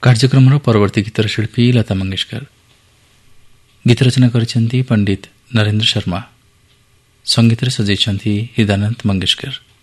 କାର୍ଯ୍ୟକ୍ରମର ପରବର୍ତ୍ତୀ ଗୀତର ଶିଳ୍ପୀ ଲତା ମଙ୍ଗେଶକର। ଗୀତ ରଚନା କରିଛନ୍ତି ପଣ୍ଡିତ ନରେନ୍ଦ୍ର ଶର୍ମା। ସଙ୍ଗୀତରେ ସଜାଇଛନ୍ତି ହୃଦାନନ୍ଦ ମଙ୍ଗେଶକର।